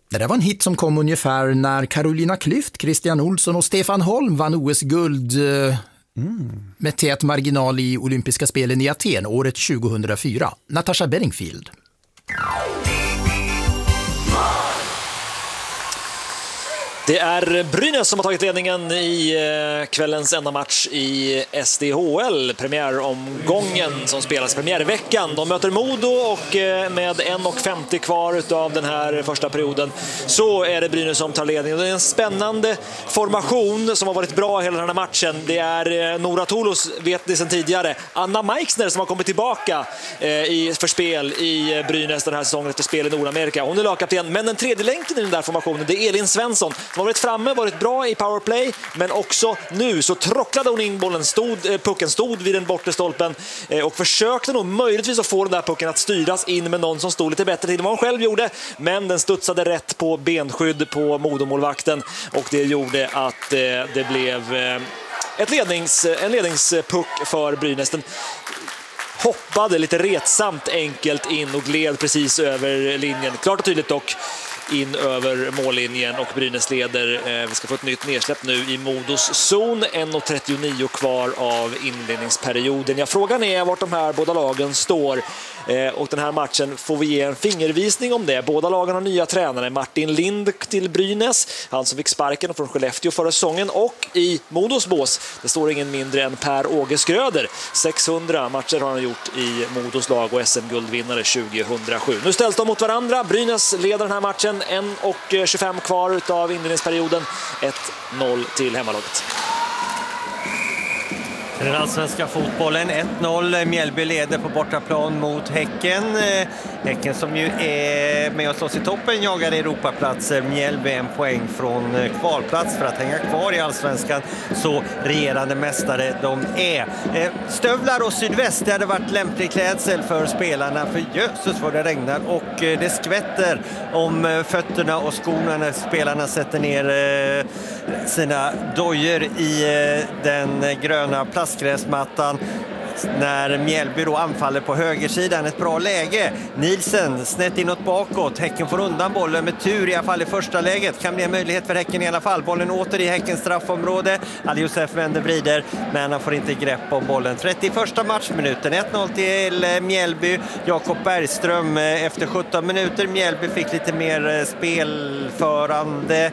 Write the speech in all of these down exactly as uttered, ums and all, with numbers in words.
Det där var en hit som kom ungefär när Carolina Klüft, Christian Olsson och Stefan Holm vann O S-guld mm. med tät marginal i olympiska spelen i Aten året tjugohundrafyra. Natasha Bedingfield. Det är Brynäs som har tagit ledningen i kvällens enda match i S D H L, premiäromgången som spelas premiärveckan. De möter Modo och med en femtio kvar av den här första perioden så är det Brynäs som tar ledningen. Det är en spännande formation som har varit bra hela den här matchen. Det är Nora Toulos, vet ni sedan tidigare, Anna Meixner som har kommit tillbaka i förspel i Brynäs den här säsongen efter spel i Nordamerika. Hon är lagkapten, men den tredje länken i den där formationen, det är Elin Svensson. Hon har varit framme, varit bra i powerplay, men också nu så trocklade hon in bollen, stod, pucken stod vid den bortre stolpen och försökte nog möjligtvis att få den där pucken att styras in med någon som stod lite bättre till än vad hon själv gjorde, men den studsade rätt på benskydd på Modomålvakten och det gjorde att det blev ett lednings, en ledningspuck för Brynäs. Den hoppade lite retsamt enkelt in och gled precis över linjen, klart och tydligt dock in över mållinjen och Brynäs leder. Vi ska få ett nytt nedsläpp nu i Modos zon. en trettionio kvar av inledningsperioden. Ja, frågan är vart de här båda lagen står. Och den här matchen får vi ge en fingervisning om det. Båda lagen har nya tränare. Martin Lind till Brynäs, han som fick sparken från Skellefteå förra säsongen. Och i Modos bås, det står ingen mindre än Per-Åge Skröder. sexhundra matcher har han gjort i Modos lag och S M-guldvinnare tjugohundrasju. Nu ställs de mot varandra. Brynäs leder den här matchen. en tjugofem kvar av inledningsperioden. ett noll till hemmalaget. Den allsvenska fotbollen ett noll. Mjällby leder på bortaplan mot Häcken. Häcken som ju är med oss i toppen jagar Europaplatser. Mjällby en poäng från kvalplats för att hänga kvar i allsvenskan. Så regerande mästare de är. Stövlar och sydväst, det hade varit lämplig klädsel för spelarna. För jösses vad det regnar och det skvätter om fötterna och skorna när spelarna sätter ner sina dojor i den gröna plastgräsmattan. När Mjällby då anfaller på högersidan, ett bra läge. Nilsen snett inåt bakåt. Häcken får undan bollen med tur i alla fall i första läget. Kan bli en möjlighet för Häcken i alla fall. Bollen åter i Häckens straffområde. Ali Josef vänder vrider, men han får inte grepp om bollen. trettioförsta matchminuten, ett noll till Mjällby. Jakob Bergström efter sjutton minuter. Mjällby fick lite mer spelförande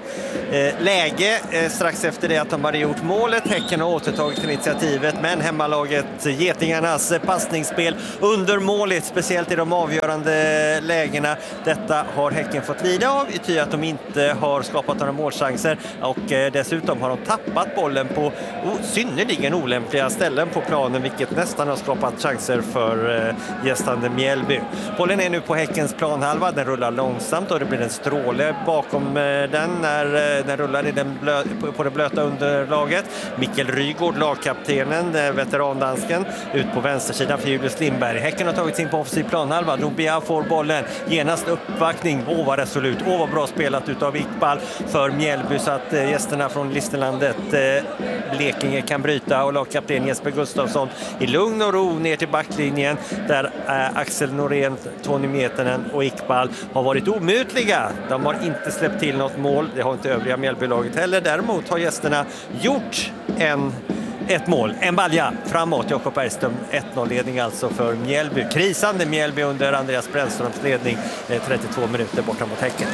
läge strax efter det att de hade gjort målet. Häcken har återtagit initiativet, men hemmalaget Getingarnas passningsspel undermåligt, speciellt i de avgörande lägena. Detta har Häcken fått lida av i ty att de inte har skapat några målchanser och eh, dessutom har de tappat bollen på oh, synnerligen olämpliga ställen på planen, vilket nästan har skapat chanser för eh, gästande Mjällby. Bollen är nu på Häckens planhalva, den rullar långsamt och det blir en stråle bakom eh, den när eh, den rullar i den blö- på, på det blöta underlaget. Mikkel Rygård, lagkaptenen, eh, veterandansken, ut på vänstersidan för Julius Lindberg. Häcken har tagit sin på offensiv planhalva. Nobia får bollen. Genast uppbackning. Åh vad resolut. Åh vad bra spelat utav Iqbal för Mjällby så att äh, gästerna från Listerlandet äh, Blekinge kan bryta och lagkapten Jesper Gustafsson i lugn och ro ner till backlinjen där äh, Axel Norén, Tony Metenen och Iqbal har varit omutliga. De har inte släppt till något mål. Det har inte övriga Mjällbylaget heller. Däremot har gästerna gjort en Ett mål, en balja framåt. Jakob Bergström, ett noll-ledning alltså för Mjällby. Krisande Mjällby under Andreas Brännströms ledning, trettiotvå minuter borta mot Häcken.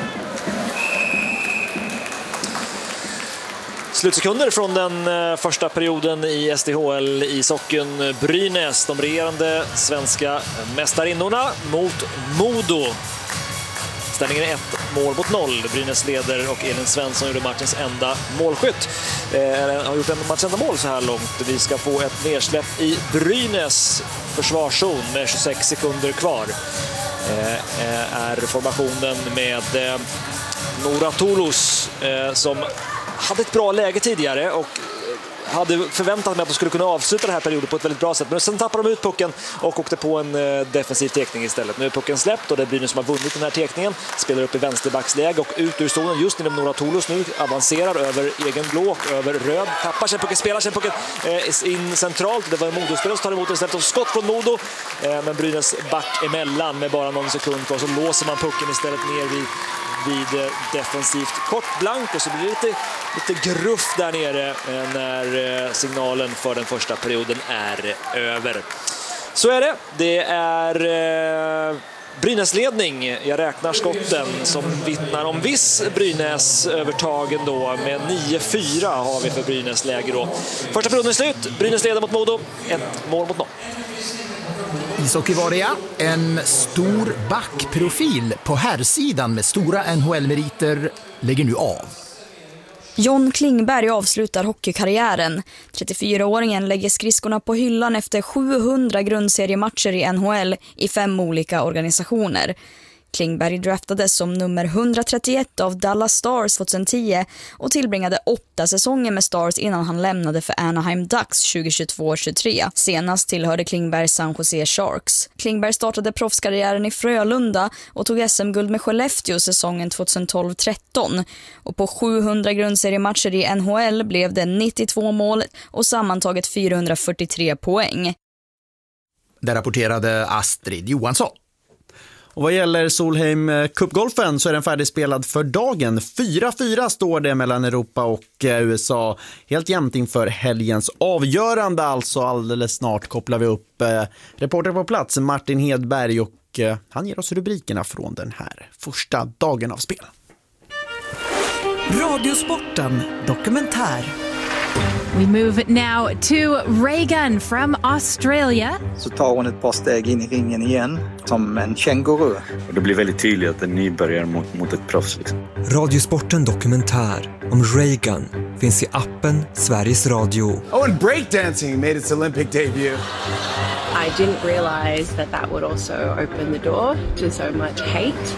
Slutsekunder från den första perioden i S D H L i socken. Brynäs, de regerande svenska mästarinnorna mot Modo. Ställningen är ett mål mot noll. Brynäs leder och Elin Svensson gjorde matchens enda målskytt. Eh, har gjort en matchens enda mål så här långt. Vi ska få ett nedsläpp i Brynäs försvarszon med tjugosex sekunder kvar. Eh, är formationen med eh, Nora Toulos eh, som hade ett bra läge tidigare och hade förväntat mig att de skulle kunna avsluta den här perioden på ett väldigt bra sätt. Men sen tappade de ut pucken och åkte på en uh, defensiv tekning istället. Nu är pucken släppt och det är Brynäs som har vunnit den här tekningen. Spelar upp i vänsterbacksläge och ut ur zonen just inom Nora Toulos nu. Avancerar över egen blå och över röd. Tappar sig pucken, spelar sig pucken eh, in centralt. Det var en Modo-spelare som tar emot istället och skott från Modo. Eh, men Brynäs back emellan med bara någon sekund kvar så låser man pucken istället ner vid vid defensivt kortblank och så blir det lite, lite gruff där nere när signalen för den första perioden är över. Så är det. Det är Brynäs-ledning. Jag räknar skotten som vittnar om viss Brynäs-övertag ändå. Med nio fyra har vi för Brynäs läge då. Första perioden är slut. Brynäs leder mot Modo. Ett mål mot noll. Ishockeyvaria, en stor backprofil på herrsidan med stora N H L-meriter lägger nu av. John Klingberg avslutar hockeykarriären. trettiofyraåringen lägger skridskorna på hyllan efter sjuhundra grundseriematcher i N H L i fem olika organisationer. Klingberg draftades som nummer etthundratrettioett av Dallas Stars tjugohundratio och tillbringade åtta säsonger med Stars innan han lämnade för Anaheim Ducks tjugohundratjugotvå tjugotre. Senast tillhörde Klingberg San Jose Sharks. Klingberg startade proffskarriären i Frölunda och tog S M-guld med Skellefteå säsongen tjugotolv tretton. Och på sjuhundra grundseriematcher i N H L blev det nittiotvå mål och sammantaget fyrahundrafyrtiotre poäng. Där rapporterade Astrid Johansson. Och vad gäller Solheim Cup-golfen så är den färdigspelad för dagen. fyra fyra står det mellan Europa och U S A. Helt jämnt inför helgens avgörande, alltså alldeles snart kopplar vi upp eh, reporter på plats Martin Hedberg och eh, han ger oss rubrikerna från den här första dagen av spel. Radiosporten dokumentär. We move now to Reagan from Australia. Så tar hon ett par steg in i ringen igen som en känguru. Och det blir väldigt tydligt att en nybörjare mot, mot ett proffs. Liksom. Radiosporten dokumentär om Reagan finns i appen Sveriges Radio. Oh, and breakdancing made its Olympic debut. I didn't realize that that would also open the door to so much hate.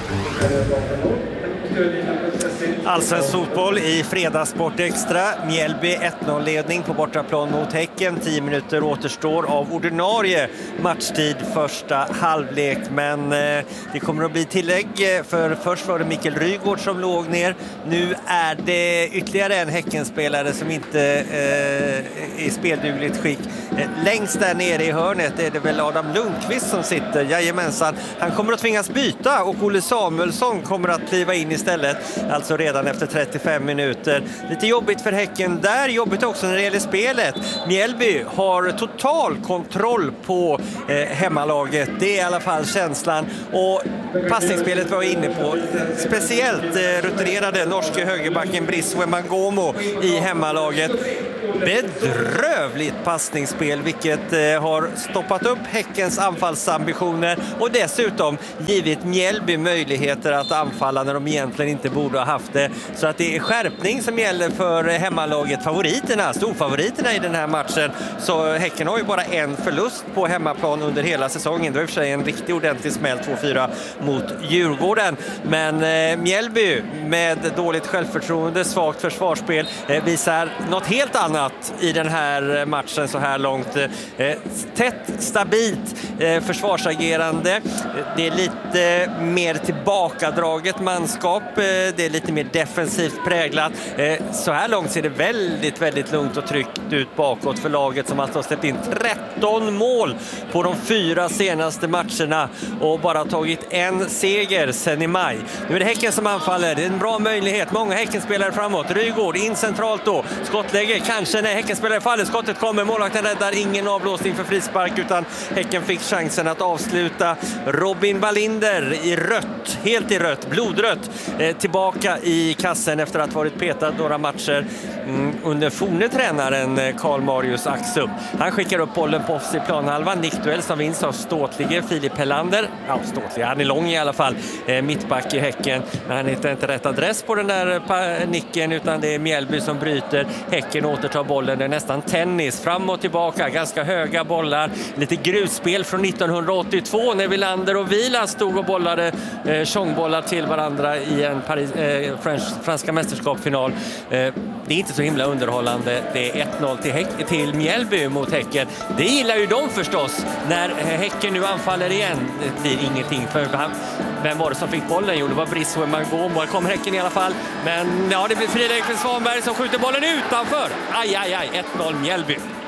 Allsvensk fotboll i fredagssport extra. Mjällby ett noll-ledning på bortaplan mot Häcken. tio minuter återstår av ordinarie matchtid första halvlek. Men eh, det kommer att bli tillägg, för först var det Mikael Rygård som låg ner. Nu är det ytterligare en Häckenspelare som inte eh, är speldugligt skick. Eh, längst där nere i hörnet är det väl Adam Lundqvist som sitter. Jajamensan. Han kommer att tvingas byta och Olle Samuelsson kommer att kliva in istället. Alltså redan efter trettiofem minuter. Lite jobbigt för Häcken där, jobbigt också när det gäller spelet. Mjällby har total kontroll på eh, hemmalaget. Det är i alla fall känslan. Och passningsspelet var inne på. Speciellt eh, rutinerade norske högerbacken Brice Wembanyama i hemmalaget. Bedrövligt passningsspel, vilket eh, har stoppat upp Häckens anfallsambitioner och dessutom givit Mjällby möjligheter att anfalla när de egentligen inte borde ha haft det. Så att det är skärpning som gäller för hemmalaget, favoriterna, storfavoriterna i den här matchen. Så Häcken har ju bara en förlust på hemmaplan under hela säsongen. Det var i och för sig en riktigt ordentlig smäll två fyra mot Djurgården. Men eh, Mjällby med dåligt självförtroende, svagt försvarsspel eh, visar något helt annat i den här matchen så här långt. Eh, tätt, stabilt eh, försvarsagerande. Det är lite mer tillbakadraget manskap. Eh, det är lite mer defensivt präglat. Eh, så här långt ser det väldigt, väldigt lugnt och tryggt ut bakåt för laget som alltså har släppt in tretton mål på de fyra senaste matcherna och bara tagit en seger sen i maj. Nu är det Häcken som anfaller. Det är en bra möjlighet. Många Häckenspelare framåt. Rygård in centralt då. Skottläge kanske när Häcken spelar i fallet. Skottet kommer. Målvakten räddar, ingen avblåsning för frispark utan Häcken fick chansen att avsluta. Robin Wallinder i rött, helt i rött, blodrött, eh, tillbaka i kassen efter att ha varit petad några matcher mm, under forne tränaren Karl Marius Axup. Han skickar upp bollen på oss i planhalvan. Nickduell som vinns av ståtlige Filip Hellander. Ja, ståtlige, han är lång i alla fall. Eh, mittback i Häcken. Men han hittar inte rätt adress på den där pa- nicken utan det är Mjällby som bryter. Häcken återtar bollen. Det är nästan tennis. Fram och tillbaka. Ganska höga bollar. Lite grusspel från nittonhundraåttiotvå när Wilander och Vila stod och bollade eh, tjongbollar till varandra i en Paris, eh, French, franska mästerskapsfinal. Eh, det är inte så himla underhållande. Det är ett noll till, Häck, till Mjällby mot Häcken. Det gillar ju de förstås. När Häcken nu anfaller igen. Det blir ingenting för vem var det som fick bollen? Jo, det var Brice Wembanyama. Här kommer Häcken i alla fall. Men ja, det blir Fredrik Svanberg som skjuter bollen utanför. Aj, aj, aj. ett noll Mjällby.